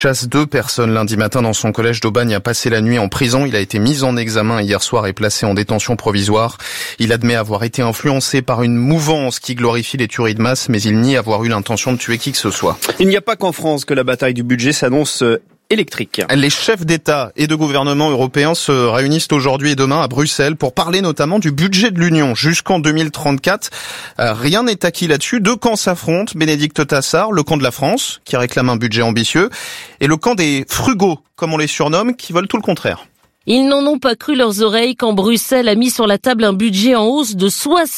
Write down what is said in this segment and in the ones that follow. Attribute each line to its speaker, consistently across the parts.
Speaker 1: Chasse 2 personnes lundi matin dans son collège d'Aubagne a passé la nuit en prison. Il a été mis en examen hier soir et placé en détention provisoire. Il admet avoir été influencé par une mouvance qui glorifie les tueries de masse, mais il nie avoir eu l'intention de tuer qui que ce soit.
Speaker 2: Il n'y a pas qu'en France que la bataille du budget s'annonce électrique.
Speaker 1: Les chefs d'État et de gouvernement européens se réunissent aujourd'hui et demain à Bruxelles pour parler notamment du budget de l'Union jusqu'en 2034. Rien n'est acquis là-dessus. Deux camps s'affrontent. Bénédicte Tassard, le camp de la France, qui réclame un budget ambitieux, et le camp des frugaux, comme on les surnomme, qui veulent tout le contraire.
Speaker 3: Ils n'en ont pas cru leurs oreilles quand Bruxelles a mis sur la table un budget en hausse de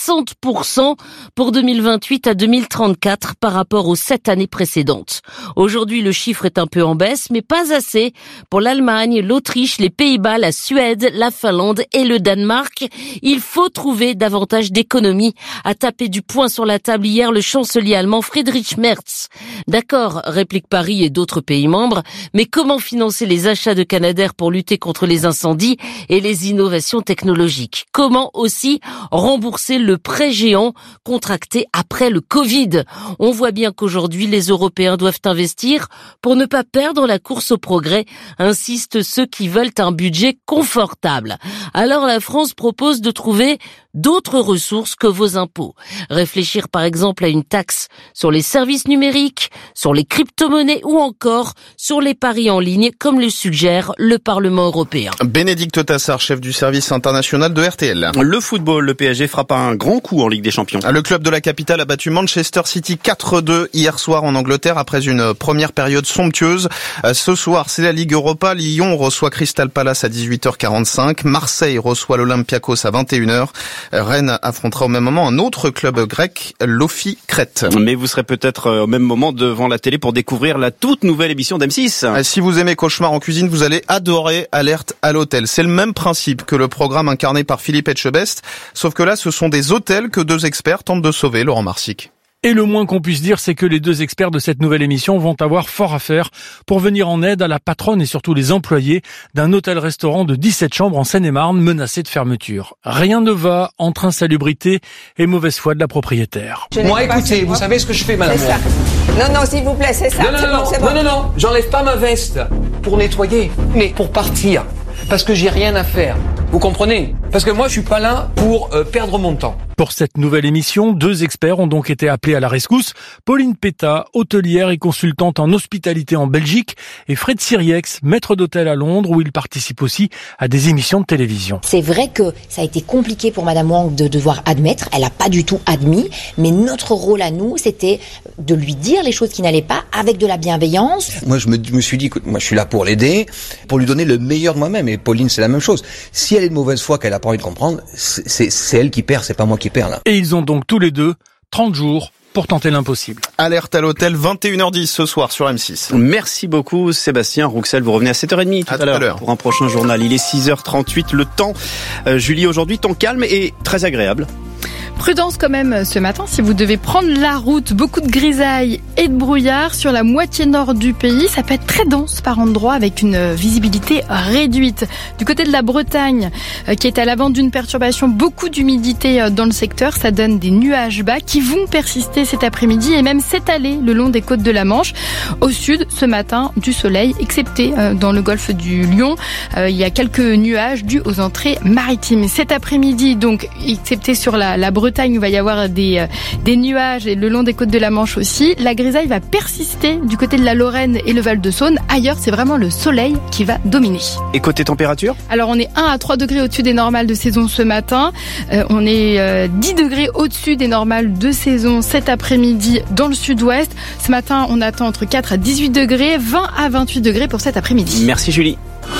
Speaker 3: 60% pour 2028 à 2034 par rapport aux 7 années précédentes. Aujourd'hui, le chiffre est un peu en baisse, mais pas assez pour l'Allemagne, l'Autriche, les Pays-Bas, la Suède, la Finlande et le Danemark. Il faut trouver davantage d'économies, a tapé du poing sur la table hier le chancelier allemand Friedrich Merz. D'accord, réplique Paris et d'autres pays membres, mais comment financer les achats de Canadair pour lutter contre les incendies et les innovations technologiques? Comment aussi rembourser le prêt géant contracté après le Covid? On voit bien qu'aujourd'hui, les Européens doivent investir pour ne pas perdre la course au progrès, insistent ceux qui veulent un budget confortable. Alors la France propose de trouver d'autres ressources que vos impôts. Réfléchir par exemple à une taxe sur les services numériques, sur les crypto-monnaies ou encore sur les paris en ligne, comme le suggère le Parlement européen.
Speaker 1: Bénédicte Tassard, chef du service international de RTL.
Speaker 2: Le football, le PSG frappe un grand coup en Ligue des Champions.
Speaker 1: Le club de la capitale a battu Manchester City 4-2 hier soir en Angleterre après une première période somptueuse. Ce soir, c'est la Ligue Europa. Lyon reçoit Crystal Palace à 18h45. Marseille reçoit l'Olympiakos à 21h. Rennes affrontera au même moment un autre club grec, l'Ofi Crète.
Speaker 2: Mais vous serez peut-être au même moment devant la télé pour découvrir la toute nouvelle émission d'M6.
Speaker 1: Si vous aimez Cauchemar en cuisine, vous allez adorer Alerte à l'hôtel. C'est le même principe que le programme incarné par Philippe Etchebest, sauf que là, ce sont des hôtels que deux experts tentent de sauver, Laurent Marsic.
Speaker 4: Et le moins qu'on puisse dire, c'est que les deux experts de cette nouvelle émission vont avoir fort à faire pour venir en aide à la patronne et surtout les employés d'un hôtel-restaurant de 17 chambres en Seine-et-Marne menacé de fermeture. Rien ne va entre insalubrité et mauvaise foi de la propriétaire.
Speaker 5: Moi, écoutez, vous savez ce que je fais, madame?
Speaker 6: C'est ça. Non, s'il vous plaît, c'est ça.
Speaker 5: Non, j'enlève pas ma veste pour nettoyer, mais pour partir. Parce que j'ai rien à faire. Vous comprenez? Parce que moi, je suis pas là pour perdre mon temps.
Speaker 4: Pour cette nouvelle émission, deux experts ont donc été appelés à la rescousse. Pauline Pétat, hôtelière et consultante en hospitalité en Belgique, et Fred Siriex, maître d'hôtel à Londres, où il participe aussi à des émissions de télévision.
Speaker 7: C'est vrai que ça a été compliqué pour Madame Wang de devoir admettre. Elle n'a pas du tout admis. Mais notre rôle à nous, c'était de lui dire les choses qui n'allaient pas avec de la bienveillance.
Speaker 8: Moi, je me suis dit, écoute, moi, je suis là pour l'aider, pour lui donner le meilleur de moi-même. Et Pauline, c'est la même chose. Si elle est de mauvaise foi, qu'elle n'a pas envie de comprendre, c'est elle qui perd, c'est pas moi qui perds, là.
Speaker 4: Et ils ont donc tous les deux 30 jours pour tenter l'impossible.
Speaker 1: Alerte à l'hôtel, 21h10 ce soir sur M6.
Speaker 2: Merci beaucoup Sébastien Rouxel. Vous revenez à 7h30 tout à l'heure pour un prochain journal. Il est 6h38, le temps. Julie, aujourd'hui, temps calme et très agréable.
Speaker 9: Prudence quand même ce matin si vous devez prendre la route. Beaucoup de grisailles et de brouillard sur la moitié nord du pays. Ça peut être très dense par endroits avec une visibilité réduite. Du côté de la Bretagne, qui est à l'avant d'une perturbation, beaucoup d'humidité dans le secteur. Ça donne des nuages bas qui vont persister cet après-midi et même s'étaler le long des côtes de la Manche. Au sud, ce matin, du soleil, excepté dans le golfe du Lion. Il y a quelques nuages dus aux entrées maritimes. Cet après-midi, donc, excepté sur la Bretagne, il va y avoir des nuages et le long des côtes de la Manche aussi. La grisaille va persister du côté de la Lorraine et le Val-de-Saône. Ailleurs, c'est vraiment le soleil qui va dominer.
Speaker 2: Et côté température ?
Speaker 9: Alors, on est 1 à 3 degrés au-dessus des normales de saison ce matin. On est 10 degrés au-dessus des normales de saison cet après-midi dans le sud-ouest. Ce matin, on attend entre 4 à 18 degrés, 20 à 28 degrés pour cet après-midi.
Speaker 2: Merci Julie.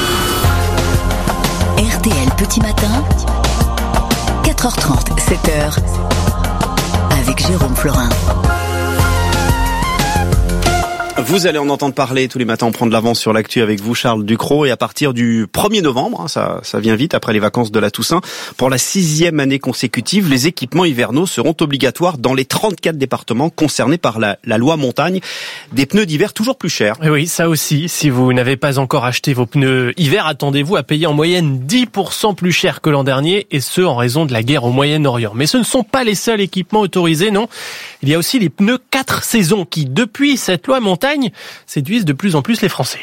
Speaker 10: RTL Petit Matin, 4h30, 7h, avec Jérôme Florin.
Speaker 2: Vous allez en entendre parler tous les matins, on prend de l'avance sur l'actu avec vous, Charles Ducrot. Et à partir du 1er novembre, ça vient vite après les vacances de la Toussaint, pour la 6e année consécutive, les équipements hivernaux seront obligatoires dans les 34 départements concernés par la loi montagne. Des pneus d'hiver toujours plus chers.
Speaker 11: Et oui, ça aussi, si vous n'avez pas encore acheté vos pneus hiver, attendez-vous à payer en moyenne 10% plus cher que l'an dernier, et ce en raison de la guerre au Moyen-Orient. Mais ce ne sont pas les seuls équipements autorisés, non. Il y a aussi les pneus 4 saisons qui, depuis cette loi montagne, Bretagne séduisent de plus en plus les Français.